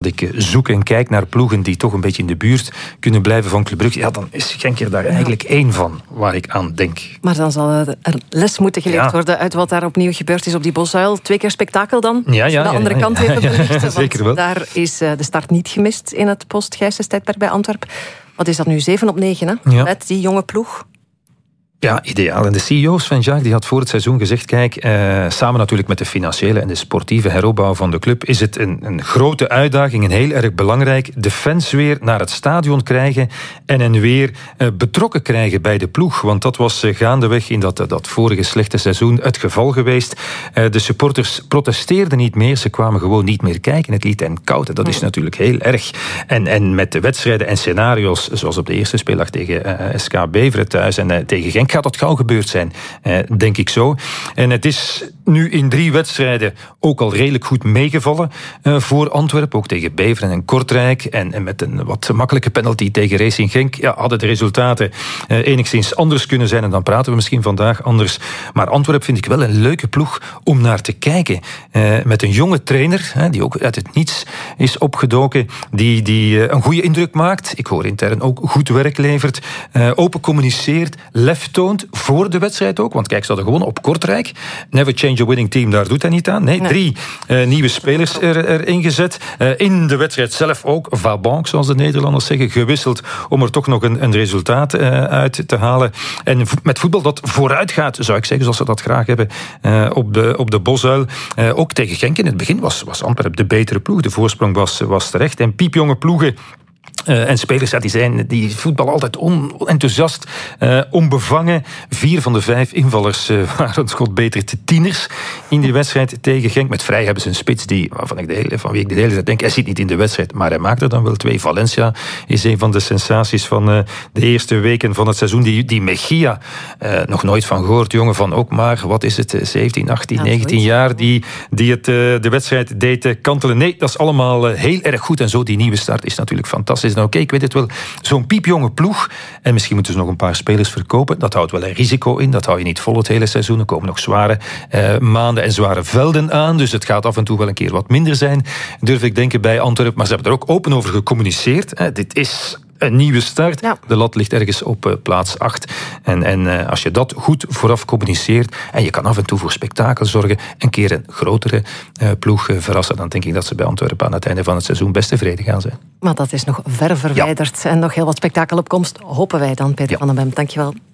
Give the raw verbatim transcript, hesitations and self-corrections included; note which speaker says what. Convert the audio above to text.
Speaker 1: ik zoek en kijk naar ploegen die toch een beetje in de buurt kunnen blijven van Club Brugge, ja, dan is Genk er daar eigenlijk één van waar ik aan denk.
Speaker 2: Maar dan zal er les moeten geleerd
Speaker 1: ja.
Speaker 2: worden uit wat daar opnieuw gebeurd is op die Bosuil. Twee keer spektakel dan.
Speaker 1: Ja, ja,
Speaker 2: de
Speaker 1: ja,
Speaker 2: andere
Speaker 1: ja,
Speaker 2: kant
Speaker 1: ja,
Speaker 2: even
Speaker 1: ja,
Speaker 2: belichten.
Speaker 1: ja, zeker wel.
Speaker 2: Daar is uh, de start niet gemist in het post-Gijsens tijdperk bij Antwerpen. Wat is dat nu? zeven op negen, hè?
Speaker 1: Ja.
Speaker 2: Met die jonge ploeg.
Speaker 1: Ja, ideaal. En de C E O Sven Jaak die had voor het seizoen gezegd, kijk, eh, samen natuurlijk met de financiële en de sportieve heropbouw van de club, is het een, een grote uitdaging en heel erg belangrijk, de fans weer naar het stadion krijgen en hen weer eh, betrokken krijgen bij de ploeg. Want dat was eh, gaandeweg in dat, dat vorige slechte seizoen het geval geweest. Eh, de supporters protesteerden niet meer, ze kwamen gewoon niet meer kijken. Het liet hen koud. Dat is natuurlijk heel erg. En, en met de wedstrijden en scenario's, zoals op de eerste speeldag tegen uh, S K Beveren thuis en uh, tegen Genk, gaat dat gauw gebeurd zijn, eh, denk ik zo. En het is nu in drie wedstrijden ook al redelijk goed meegevallen eh, voor Antwerpen, ook tegen Beveren en Kortrijk. En, en met een wat makkelijke penalty tegen Racing Genk, ja, hadden de resultaten eh, enigszins anders kunnen zijn. En dan praten we misschien vandaag anders. Maar Antwerpen vind ik wel een leuke ploeg om naar te kijken. Eh, met een jonge trainer, hè, die ook uit het niets is opgedoken, die, die eh, een goede indruk maakt. Ik hoor intern ook goed werk levert. Eh, open communiceert, lef toont voor de wedstrijd ook. Want kijk, ze hadden gewonnen op Kortrijk. Never change a winning team, daar doet hij niet aan. Nee, nee. drie uh, nieuwe spelers er, erin gezet. Uh, in de wedstrijd zelf ook, Vabank, zoals de Nederlanders zeggen, gewisseld om er toch nog een, een resultaat uh, uit te halen. En vo- met voetbal dat vooruit gaat, zou ik zeggen, zoals ze dat graag hebben, uh, op de, op de Bosuil. Uh, ook tegen Genk in het begin was, was Antwerpen de betere ploeg. De voorsprong was, was terecht. En piepjonge ploegen Uh, en spelers, ja, die zijn die voetballen altijd onenthousiast, uh, onbevangen. Vier van de vijf invallers uh, waren schot beter te tieners in die wedstrijd tegen Genk. Met Vrij hebben ze een spits die, waarvan ik de hele, van wie ik de hele tijd denk, hij zit niet in de wedstrijd, maar hij maakt er dan wel twee. Valencia is een van de sensaties van uh, de eerste weken van het seizoen. Die, die Mejia, uh, nog nooit van gehoord, jongen van ook maar, wat is het, zeventien, achttien, negentien jaar, die, die het, uh, de wedstrijd deed uh, kantelen. Nee, dat is allemaal uh, heel erg goed. En zo, die nieuwe start is natuurlijk fantastisch. Nou, oké, okay, ik weet het wel, zo'n piepjonge ploeg, en misschien moeten ze nog een paar spelers verkopen, dat houdt wel een risico in, dat hou je niet vol het hele seizoen, er komen nog zware uh, maanden en zware velden aan, dus het gaat af en toe wel een keer wat minder zijn, durf ik denken bij Antwerpen, maar ze hebben er ook open over gecommuniceerd. Hè. Dit is een nieuwe start. Ja. De lat ligt ergens op uh, plaats acht. En, en uh, als je dat goed vooraf communiceert en je kan af en toe voor spektakel zorgen, een keer een grotere uh, ploeg uh, verrassen, dan denk ik dat ze bij Antwerpen aan het einde van het seizoen best tevreden gaan zijn.
Speaker 2: Maar dat is nog ver verwijderd. Ja. En nog heel wat spektakel op komst, hopen wij dan, Peter ja. van den Bem. Dankjewel.